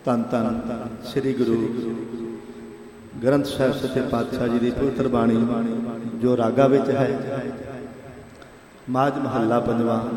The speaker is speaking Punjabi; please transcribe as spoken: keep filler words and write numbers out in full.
ਧੰਨ ਧੰਨ ਸ੍ਰੀ ਗੁਰੂ ਗ੍ਰੰਥ ਸਾਹਿਬ ਸੱਚੇ ਪਾਤਸ਼ਾਹ ਜੀ ਦੀ ਪਵਿੱਤਰ ਬਾਣੀ ਜੋ ਰਾਗਾ ਵਿੱਚ ਹੈ। ਮਾਝ ਮਹੱਲਾ ਪੰਜਵਾਂ।